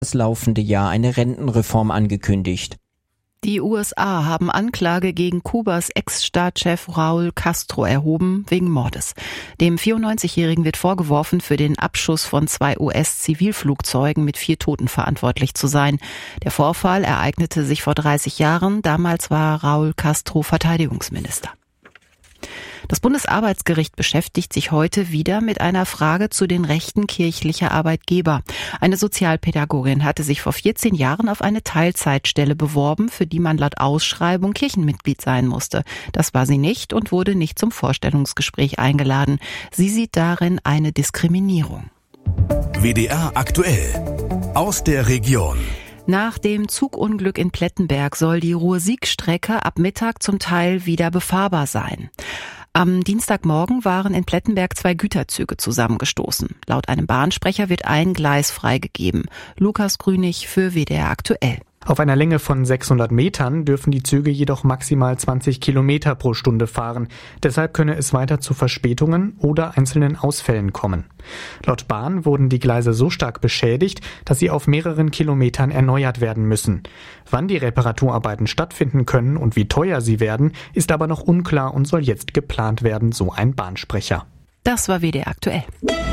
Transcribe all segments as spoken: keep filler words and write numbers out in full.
das laufende Jahr eine Rentenreform angekündigt. Die U S A haben Anklage gegen Kubas Ex-Staatschef Raúl Castro erhoben, wegen Mordes. Dem vierundneunzigjährigen wird vorgeworfen, für den Abschuss von zwei U S-Zivilflugzeugen mit vier Toten verantwortlich zu sein. Der Vorfall ereignete sich vor dreißig Jahren. Damals war Raúl Castro Verteidigungsminister. Das Bundesarbeitsgericht beschäftigt sich heute wieder mit einer Frage zu den Rechten kirchlicher Arbeitgeber. Eine Sozialpädagogin hatte sich vor vierzehn Jahren auf eine Teilzeitstelle beworben, für die man laut Ausschreibung Kirchenmitglied sein musste. Das war sie nicht und wurde nicht zum Vorstellungsgespräch eingeladen. Sie sieht darin eine Diskriminierung. W D R aktuell aus der Region. Nach dem Zugunglück in Plettenberg soll die Ruhr-Sieg-Strecke ab Mittag zum Teil wieder befahrbar sein. Am Dienstagmorgen waren in Plettenberg zwei Güterzüge zusammengestoßen. Laut einem Bahnsprecher wird ein Gleis freigegeben. Lukas Grünig für W D R aktuell. Auf einer Länge von sechshundert Metern dürfen die Züge jedoch maximal zwanzig Kilometer pro Stunde fahren. Deshalb könne es weiter zu Verspätungen oder einzelnen Ausfällen kommen. Laut Bahn wurden die Gleise so stark beschädigt, dass sie auf mehreren Kilometern erneuert werden müssen. Wann die Reparaturarbeiten stattfinden können und wie teuer sie werden, ist aber noch unklar und soll jetzt geplant werden, so ein Bahnsprecher. Das war W D R aktuell.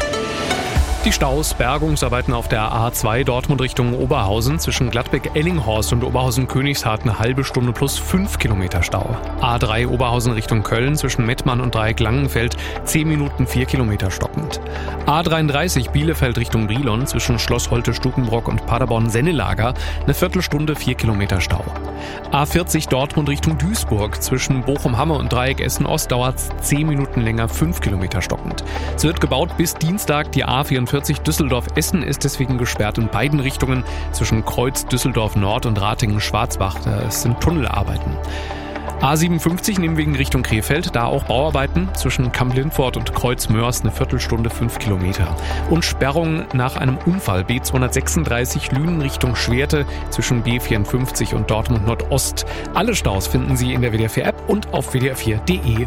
Die Staus, Bergungsarbeiten auf der A zwei Dortmund Richtung Oberhausen zwischen Gladbeck-Ellinghorst und Oberhausen-Königshardt eine halbe Stunde plus fünf Kilometer Stau. A drei Oberhausen Richtung Köln zwischen Mettmann und Dreieck-Langenfeld zehn Minuten vier Kilometer stockend. A dreiunddreißig Bielefeld Richtung Brilon zwischen Schloss Holte-Stukenbrock und Paderborn-Sennelager eine Viertelstunde vier Kilometer Stau. A vierzig Dortmund Richtung Duisburg zwischen Bochum-Hamme und Dreieck Essen-Ost dauert zehn Minuten länger, fünf Kilometer stockend. Es wird gebaut bis Dienstag. Die A vierundvierzig Düsseldorf-Essen ist deswegen gesperrt in beiden Richtungen zwischen Kreuz Düsseldorf-Nord und Ratingen-Schwarzbach. Das sind Tunnelarbeiten. A siebenundfünfzig nehmen wegen Richtung Krefeld, da auch Bauarbeiten zwischen Kamp-Lindfort und Kreuz-Mörs eine Viertelstunde fünf Kilometer. Und Sperrungen nach einem Unfall B zweihundertsechsunddreißig Lünen Richtung Schwerte zwischen B vierundfünfzig und Dortmund Nordost. Alle Staus finden Sie in der W D R vier App und auf w d r vier punkt d e.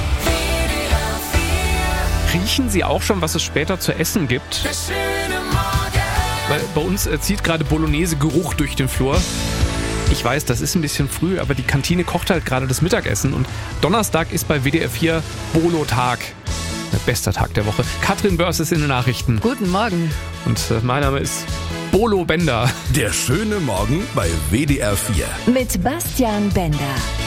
Riechen Sie auch schon, was es später zu essen gibt? Weil bei uns zieht gerade Bolognese-Geruch durch den Flur. Ich weiß, das ist ein bisschen früh, aber die Kantine kocht halt gerade das Mittagessen und Donnerstag ist bei W D R vier Bolo-Tag. Der beste Tag der Woche. Katrin Börs ist in den Nachrichten. Guten Morgen. Und äh, mein Name ist Bolo Bender. Der schöne Morgen bei W D R vier. Mit Bastian Bender.